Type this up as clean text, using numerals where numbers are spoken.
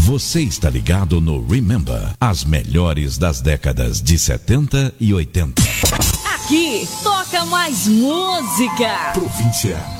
Você está ligado no Remember, as melhores das décadas de 70 e 80. Aqui toca mais música. Província